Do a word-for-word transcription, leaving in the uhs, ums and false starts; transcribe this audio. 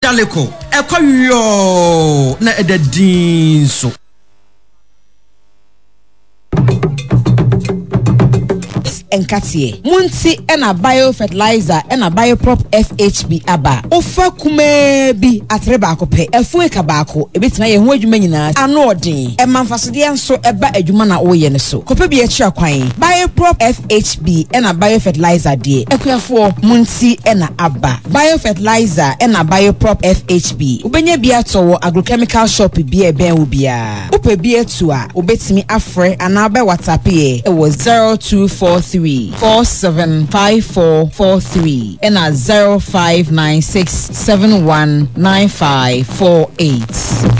Chaleco, Ekoyo, na ededinso. Enkatie munti ena biofertilizer ena bioprop F H B aba ofa kume bi atreba akope efu eka baako ebetima ye ho adwuma nyina ano odin e manfasode enso eba adwuma na oye ne so kope bi akira kwan bioprop F H B ena biofertilizer de ekuyafo munti ena aba biofertilizer ena bioprop F H B ubenya bi atowo agrochemical shop bi e ben wo bia upe bi etu a obetimi afre ana ba WhatsApp ye e was zero two four three four seven five four four three and at zero five nine six seven one nine five four eight.